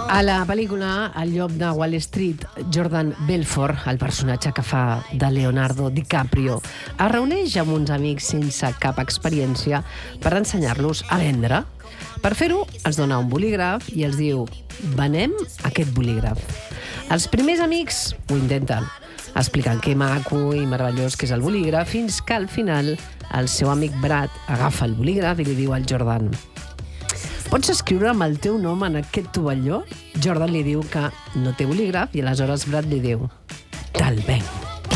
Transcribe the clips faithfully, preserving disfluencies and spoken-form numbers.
A la pel·lícula El llop de Wall Street, Jordan Belfort, el personatge que fa de Leonardo DiCaprio, es reuneix amb uns amics sense cap experiència per ensenyar-los a vendre. Per fer-ho, els dona un bolígraf i els diu: venem aquest bolígraf. Els primers amics ho intenten, explicant que maco i meravellós que és el bolígraf, fins que al final el seu amic Brad agafa el bolígraf i li diu al Jordan: pots escriure amb el teu nom en aquest tovalló? Jordan li diu que no té bolígraf i aleshores Brad li diu: te'l venc.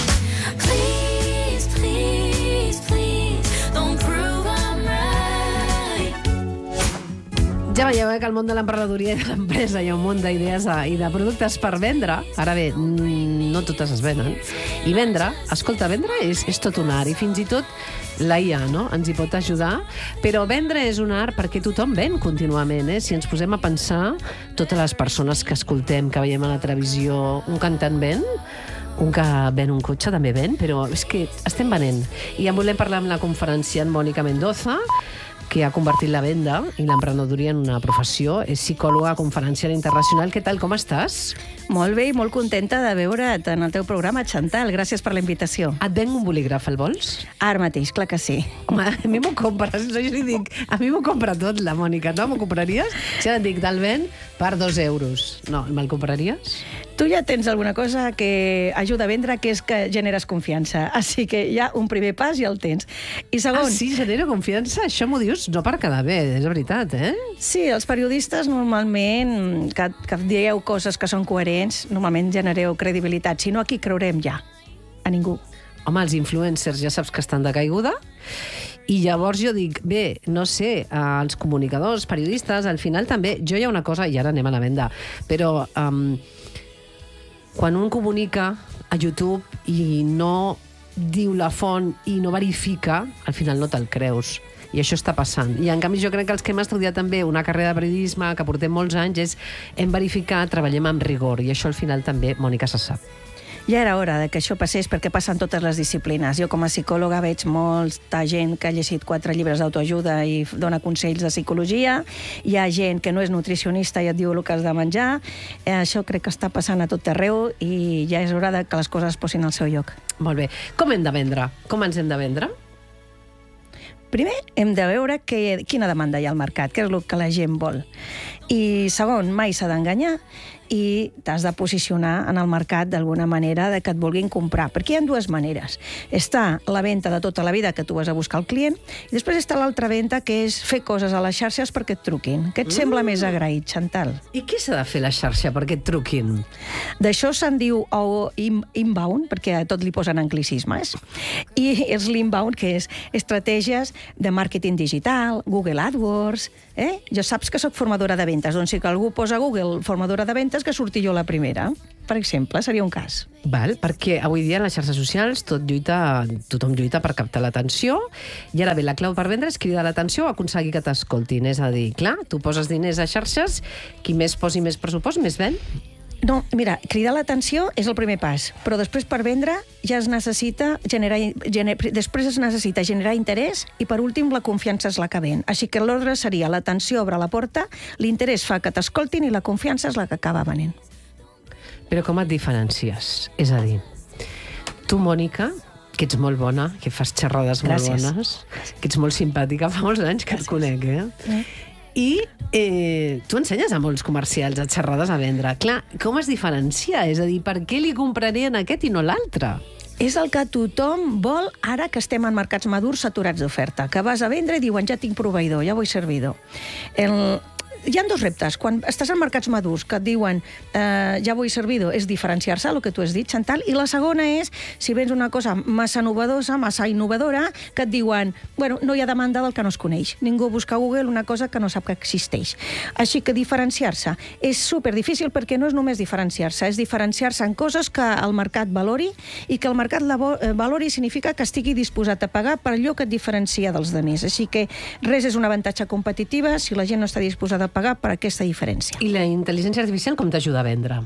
Ja veieu eh, que al món de l'emprenedoria i de l'empresa hi ha un munt d'idees i de productes per vendre. Ara bé, no totes es venen. I vendre, escolta, vendre és, és tot un art, i fins i tot la I A, no?, ens hi pot ajudar. Però vendre és un art perquè tothom ven contínuament, eh? Si ens posem a pensar, totes les persones que escoltem, que veiem a la televisió, un cantant ven, un que ven un cotxe també ven, però és que estem venent. I en volem parlar amb la conferenciant Mònica Mendoza, que ha convertit la venda i l'emprenedoria en una professió. És psicòloga, conferenciant internacional. Què tal, com estàs? Molt bé i molt contenta de veure't en el teu programa, Chantal. Gràcies per la invitació. Et venc un bolígraf, el vols? Ara mateix, clar que sí. Home, a mi m'ho compres. Jo li dic, a mi m'ho compra tot, la Mònica. No, m'ho compraries? Si ara et dic, te'l venc per dos euros. No, me'l compraries? Tu ja tens alguna cosa que ajuda a vendre, que és que generes confiança. Així que ja un primer pas ja el tens. I segon... Ah, sí, genera confiança? Això m'ho dius no per quedar bé, és veritat, eh? Sí, els periodistes normalment, que, que dieu coses que són coherents, normalment genereu credibilitat. Si no, a qui creurem ja? A ningú. Home, els influencers ja saps que estan de caiguda. I llavors jo dic, bé, no sé, els comunicadors, periodistes, al final també... Jo hi ha una cosa, i ara anem a la venda, però... Um, quan un comunica a YouTube i no diu la font i no verifica, al final no te'l creus. I això està passant. I en canvi jo crec que els que hem estudiat també una carrera de periodisme, que portem molts anys, és hem verificat, treballem amb rigor. I això al final també, Mònica, se sap. Ja era hora que això passés perquè passen totes les disciplines. Jo com a psicòloga veig molta gent que ha llegit quatre llibres d'autoajuda i dona consells de psicologia. Hi ha gent que no és nutricionista i et diu el que has de menjar. Eh, això crec que està passant a tot arreu i ja és hora de que les coses es posin al seu lloc. Molt bé. Com hem de vendre? Com ens hem de vendre? Primer, hem de veure que, quina demanda hi ha al mercat, què és el que la gent vol. I segon, mai s'ha d'enganyar i t'has de posicionar en el mercat d'alguna manera de que et vulguin comprar. Perquè hi ha dues maneres. Està la venda de tota la vida, que tu vas a buscar el client, i després està l'altra venda, que és fer coses a les xarxes perquè et truquin. Què et mm. sembla més agraït, Chantal? I què s'ha de fer a la xarxa perquè et truquin? D'això se'n diu oh, inbound, perquè a tot li posen anglicismes. I és l'inbound, que és estratègies de màrqueting digital, Google AdWords... Eh? Jo saps que sóc formadora de ventes, doncs si que algú posa a Google formadora de ventes, que surti jo la primera. Per exemple, seria un cas. Val, perquè avui dia en les xarxes socials tot lluita, tothom lluita per captar l'atenció, i ara bé, la clau per vendre és cridar l'atenció o aconseguir que t'escoltin. És a dir, clar, tu poses diners a xarxes, qui més posi més pressupost, més ven? No, mira, cridar l'atenció és el primer pas, però després per vendre ja es necessita generar, gener, després es necessita generar interès i per últim la confiança és la que ven. Així que l'ordre seria l'atenció obre la porta, l'interès fa que t'escoltin i la confiança és la que acaba venent. Però com et diferencies? És a dir, tu, Mònica, que ets molt bona, que fas xerrades Gràcies. molt bones, que ets molt simpàtica, fa molts anys que et conec, eh? eh? I eh, tu ensenyes a molts comercials a xerrades a vendre. Clar, com es diferencia? És a dir, per què li comprarien aquest i no l'altre? És el que tothom vol ara que estem en mercats madurs saturats d'oferta. Que vas a vendre i diuen ja tinc proveïdor, ja vull servidor. El... Hi ha dos reptes. Quan estàs en mercats madurs que et diuen eh, ja vull servidor, és diferenciar-se, el que tu has dit, Chantal, i la segona és, si vens una cosa massa novedosa, massa innovadora, que et diuen, bueno, no hi ha demanda del que no es coneix. Ningú busca a Google una cosa que no sap que existeix. Així que diferenciar-se és superdifícil perquè no és només diferenciar-se, és diferenciar-se en coses que el mercat valori i que el mercat valori significa que estigui disposat a pagar per allò que et diferencia dels altres. Així que res és un avantatge competitiva si la gent no està disposada a pagar per aquesta diferència. I la intel·ligència artificial com t'ajuda a vendre?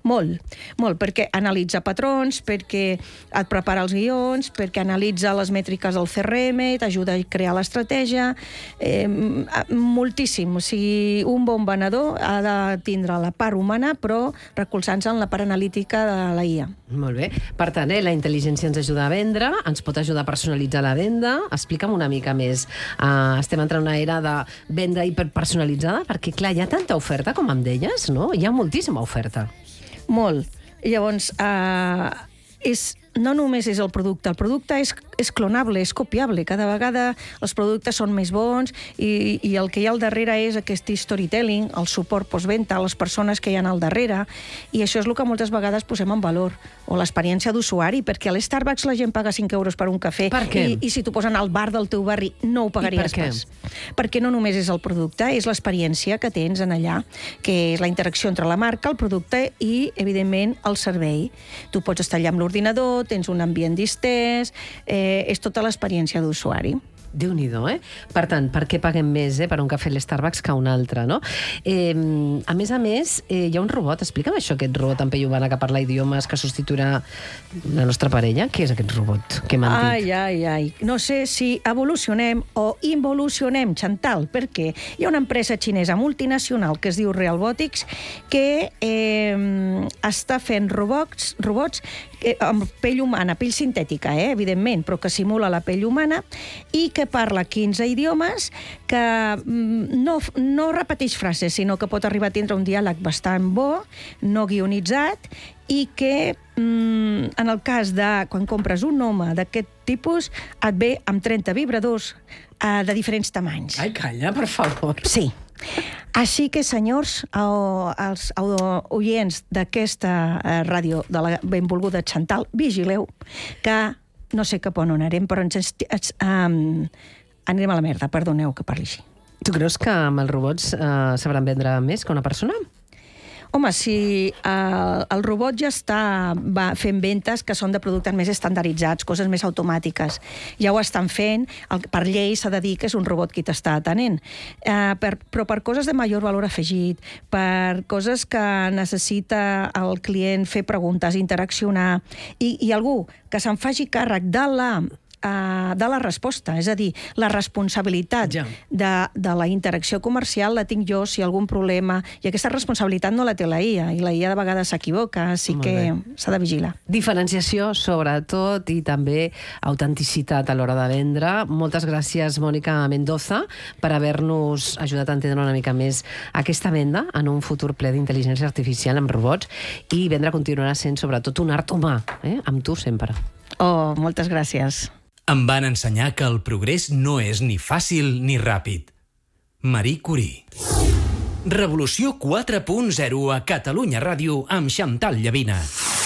Molt, molt, perquè analitza patrons, perquè et prepara els guions, perquè analitza les mètriques del C R M, t'ajuda a crear l'estratègia, eh, moltíssim. O sigui, un bon venedor ha de tindre la part humana, però recolzant-se en la part analítica de la I A. Molt bé. Per tant, eh, la intel·ligència ens ajuda a vendre, ens pot ajudar a personalitzar la venda. Explica'm una mica més. Uh, estem entrant en una era de venda hiperpersonalitzada, perquè, clar, hi ha tanta oferta, com em deies, no? Hi ha moltíssima oferta. Molt. Llavors, eh, és, no només és el producte, el producte és, és clonable, és copiable. Cada vegada els productes són més bons i, i el que hi ha al darrere és aquest storytelling, el suport postventa, les persones que hi ha al darrere, i això és el que moltes vegades posem en valor, o l'experiència d'usuari, perquè a l'Starbucks la gent paga cinc euros per un cafè, per què? I, i si t'ho posen al bar del teu barri no ho pagaries per pas. Perquè no només és el producte, és l'experiència que tens en allà, que és la interacció entre la marca, el producte i, evidentment, el servei. Tu pots estar allà amb l'ordinador, tens un ambient distès, eh, és tota l'experiència d'usuari. Déu-n'hi-do, eh? Per tant, per què paguem més eh, per un cafè a l'Starbucks que un altre, no? Eh, a més a més, eh, hi ha un robot. Explica'm això, aquest robot en Peyubana que parla idiomes, que substituirà la nostra parella. Què és aquest robot que m'han dit? Ai, ai, ai. No sé si evolucionem o involucionem, Chantal, perquè hi ha una empresa xinesa multinacional que es diu Realbotics que eh, està fent robots, robots eh, amb pell humana, pell sintètica, eh, evidentment, però que simula la pell humana i que parla quinze idiomes, que no, no repeteix frases, sinó que pot arribar a tindre un diàleg bastant bo, no guionitzat, i que mm, en el cas de quan compres un home d'aquest tipus et ve amb trenta vibradors eh, de diferents tamanys. Ai, calla, per favor. Sí. Així que, senyors, o, els oients d'aquesta eh, ràdio de la benvolguda Chantal, vigileu que no sé cap on anarem, però ens, ens, um, anirem a la merda, perdoneu que parli així. Tu creus que amb els robots uh, sabran vendre més que una persona? Home, si uh, el robot ja està va, fent ventes que són de productes més estandarditzats, coses més automàtiques. Ja ho estan fent, el, per llei s'ha de dir que és un robot qui t'està atenent. Uh, per, però per coses de major valor afegit, per coses que necessita el client fer preguntes, interaccionar, i, i algú que se'n faci càrrec de la de la resposta, és a dir, la responsabilitat ja. de, de la interacció comercial la tinc jo si hi ha algun problema, i aquesta responsabilitat no la té la I A, i la I A de vegades s'equivoca, així que s'ha de vigilar. Diferenciació, sobretot, i també autenticitat a l'hora de vendre. Moltes gràcies, Mònica Mendoza, per haver-nos ajudat a entendre una mica més aquesta venda en un futur ple d'intel·ligència artificial amb robots, i vendre continuarà sent sobretot un art humà, eh? Amb tu sempre. Oh, moltes gràcies. Em van ensenyar que el progrés no és ni fàcil ni ràpid. Marie Curie. Revolució quatre punt zero a Catalunya Ràdio amb Chantal Llavina.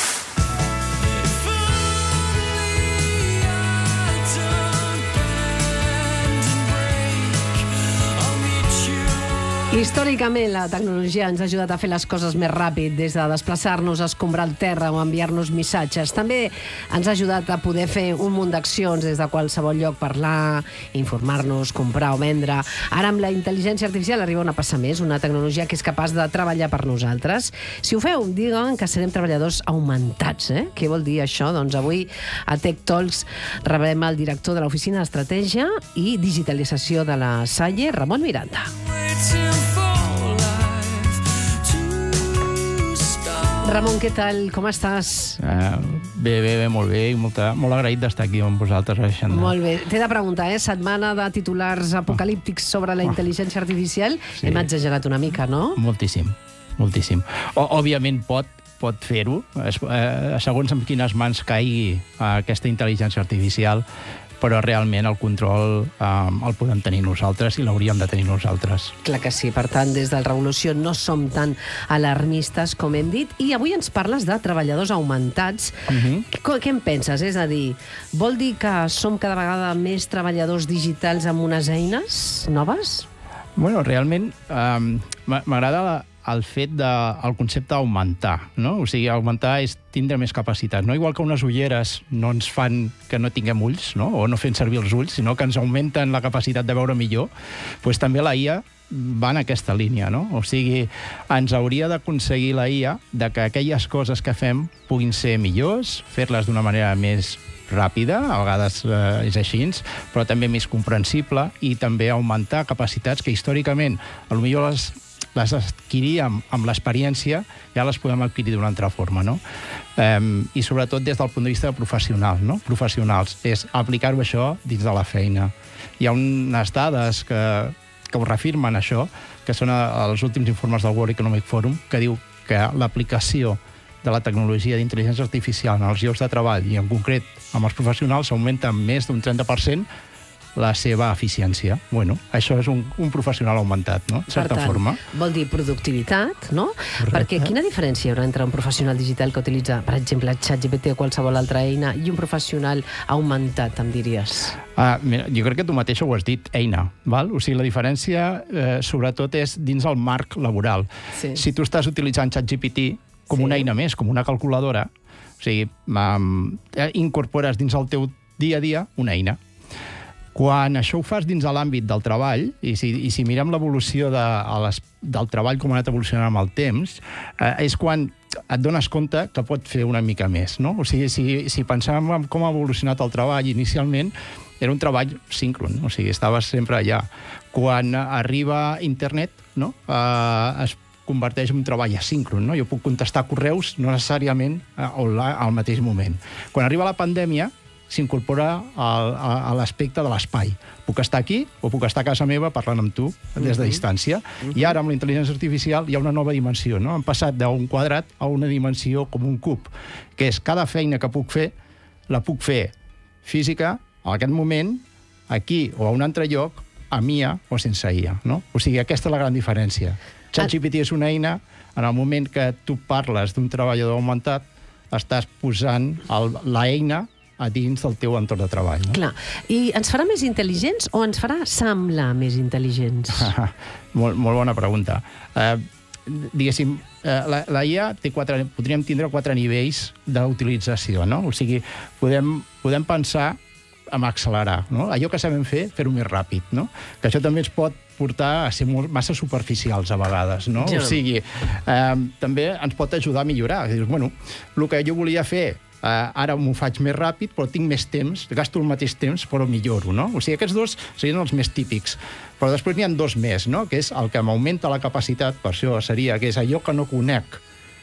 Històricament, la tecnologia ens ha ajudat a fer les coses més ràpid, des de desplaçar-nos, a escombrar el terra o enviar-nos missatges. També ens ha ajudat a poder fer un munt d'accions des de qualsevol lloc, parlar, informar-nos, comprar o vendre. Ara, amb la intel·ligència artificial, arriba una passa més, una tecnologia que és capaç de treballar per nosaltres. Si ho feu, diguen que serem treballadors augmentats. Eh? Què vol dir això? Doncs avui a Tech Talks rebem el director de l'Oficina d'Estratègia i Digitalització de la Salle, Ramon Miranda. Ramon, què tal? Com estàs? Uh, bé, bé, bé, molt bé, i molta, molt agraït d'estar aquí amb vosaltres. Aixanda. Molt bé. T'he de preguntar, eh? Setmana de titulars apocalíptics sobre la intel·ligència artificial. Sí. Hem exagerat una mica, no? Moltíssim, moltíssim. O, òbviament pot, pot fer-ho, eh, segons en quines mans caigui eh, aquesta intel·ligència artificial, però realment el control eh, el podem tenir nosaltres i l'hauríem de tenir nosaltres. Clar que sí. Per tant, des del Revolució no som tan alarmistes com hem dit. I avui ens parles de treballadors augmentats. Uh-huh. Què, què en penses? És a dir, vol dir que som cada vegada més treballadors digitals amb unes eines noves? Bueno, realment eh, m'agrada la el fet de, el concepte augmentar, no? O sigui, augmentar és tindre més capacitat, no? Igual que unes ulleres no ens fan que no tinguem ulls, no? O no fem servir els ulls, sinó que ens augmenten la capacitat de veure millor, doncs també la I A va en aquesta línia, no? O sigui, ens hauria d'aconseguir la I A de que aquelles coses que fem puguin ser millors, fer-les d'una manera més ràpida, a vegades eh, és així, però també més comprensible, i també augmentar capacitats que històricament potser les, les adquiríem amb l'experiència, ja les podem adquirir d'una altra forma, no? Eh, I sobretot des del punt de vista professional, no? Professionals, és aplicar-ho això dins de la feina. Hi ha unes dades que, que ho refirmen això, que són els últims informes del World Economic Forum, que diu que l'aplicació de la tecnologia d'intel·ligència artificial en els llocs de treball i en concret amb els professionals augmenta més d'un trenta per cent la seva eficiència. Bueno, això és un, un professional augmentat, no? De certa per tant, forma. Vol dir productivitat, no? Correcte. Perquè quina diferència hi haurà entre un professional digital que utilitza, per exemple, ChatGPT o qualsevol altra eina i un professional augmentat, em diries? Ah, mira, jo crec que tu mateixa ho has dit, eina. Val? O sigui, la diferència, eh, sobretot, és dins el marc laboral. Sí. Si tu estàs utilitzant ChatGPT com Sí. una eina més, com una calculadora, o sigui, um, incorpores dins el teu dia a dia una eina. Quan això ho fas dins de l'àmbit del treball, i si, i si mirem l'evolució de, les, del treball com ha anat evolucionant amb el temps, eh, és quan et dones compte que pot fer una mica més, no? O sigui, si, si pensàvem en com ha evolucionat el treball inicialment, era un treball síncron, o sigui, estaves sempre allà. Quan arriba internet, no? Eh, es converteix en un treball asíncron, no? Jo puc contestar correus no necessàriament online al mateix moment. Quan arriba la pandèmia, s'incorpora a l'aspecte de l'espai. Puc estar aquí o puc estar a casa meva parlant amb tu des de distància. Uh-huh. I ara, amb la intel·ligència artificial, hi ha una nova dimensió, no? Hem passat d'un quadrat a una dimensió com un cub, que és cada feina que puc fer, la puc fer física, en aquest moment, aquí o a un altre lloc, amb I A o sense I A, no? O sigui, aquesta és la gran diferència. ChatGPT és una eina, en el moment que tu parles d'un treballador augmentat, estàs posant el, la eina a dins del teu entorn de treball. No? Clar. I ens farà més intel·ligents o ens farà semblar més intel·ligents? molt, molt bona pregunta. Uh, diguéssim, uh, la, la I A té quatre, podríem tindre quatre nivells d'utilització, no? O sigui, podem, podem pensar en accelerar, no? Allò que sabem fer, fer-ho més ràpid, no? Que això també ens pot portar a ser molt, massa superficials a vegades, no? Ja. O sigui, eh, també ens pot ajudar a millorar. Dius, bueno, el que jo volia fer, Uh, ara m'ho faig més ràpid, però tinc més temps, gasto el mateix temps, però milloro, no? O sigui, aquests dos serien els més típics. Però després n'hi ha dos més, no? Que és el que m'augmenta la capacitat, per això seria, que és allò que no conec,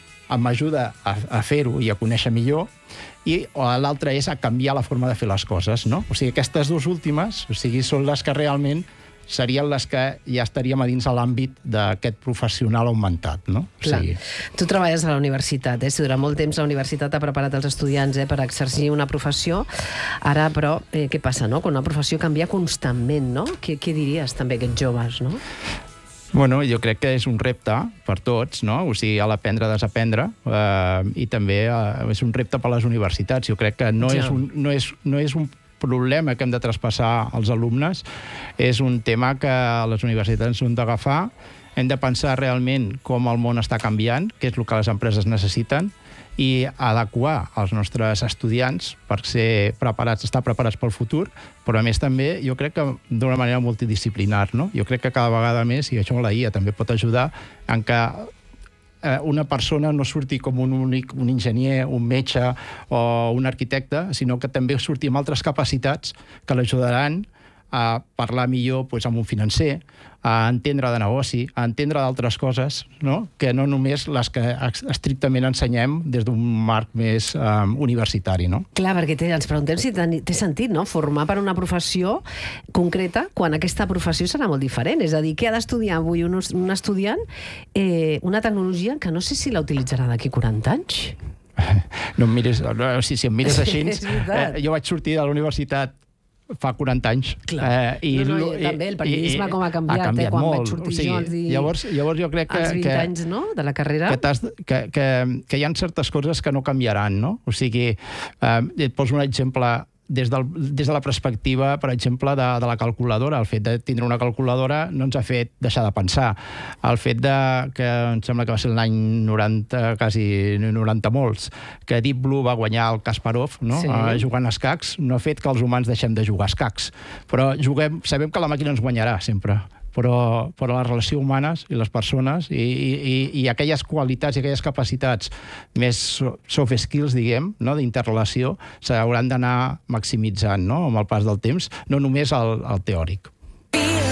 m'ajuda a, a fer-ho i a conèixer millor, i l'altre és a canviar la forma de fer les coses, no? O sigui, aquestes dues últimes, o sigui, són les que realment serien les que ja estaríem a dins de l'àmbit d'aquest professional augmentat, no? Clar. O sigui... Tu treballes a la universitat, eh? Si durant molt temps la universitat ha preparat els estudiants eh, per exercir una professió. Ara, però, eh, què passa, no? Quan una professió canvia constantment, no? Què, què diries també a aquests joves, no? Bueno, jo crec que és un repte per tots, no? O sigui, a l'aprendre a desaprendre, eh, i també eh, és un repte per les universitats. Jo crec que no, ja. és, un, no, és, no és un problema que hem de traspassar als alumnes, és un tema que les universitats hem d'agafar, hem de pensar realment com el món està canviant, què és el que les empreses necessiten, i adequar els nostres estudiants per ser preparats, estar preparats pel futur, però a més també jo crec que d'una manera multidisciplinar, no? Jo crec que cada vegada més, i això la I A també pot ajudar, en que una persona no surti com un únic un enginyer, un metge o un arquitecte, sinó que també surti amb altres capacitats que l'ajudaran a parlar millor doncs, amb un financer, a entendre de negoci, a entendre d'altres coses, no? Que no només les que estrictament ensenyem des d'un marc més um, universitari, no? Clar, perquè té, ens preguntem si té sentit, no?, formar per una professió concreta quan aquesta professió serà molt diferent. És a dir, què ha d'estudiar avui un, un estudiant eh, una tecnologia que no sé si la utilitzarà d'aquí quaranta anys? No em mires, no, si, si em mires així, eh, jo vaig sortir de la universitat fa quaranta anys. Clar. Eh, i, no, no, i, també el periodisme i, com ha canviat, ha canviat eh, quan molt. Vaig sortir o sigui, jo als, dir, llavors, llavors jo crec que, als vint que, anys, no?, de la carrera. Que, que, que, que hi ha certes coses que no canviaran, no? O sigui, eh, et poso un exemple des, del, des de la perspectiva, per exemple, de, de la calculadora. El fet de tindre una calculadora no ens ha fet deixar de pensar. El fet de, que em sembla que va ser l'any noranta, quasi noranta molts, que Deep Blue va guanyar el Kasparov, no? Sí. Uh, jugant a escacs, no ha fet que els humans deixem de jugar a escacs. Però juguem, sabem que la màquina ens guanyarà sempre. però, però les relacions humanes i les persones i, i, i aquelles qualitats i aquelles capacitats més soft skills, diguem, no? D'interrelació, s'hauran d'anar maximitzant, no? Amb el pas del temps, no només el, el teòric.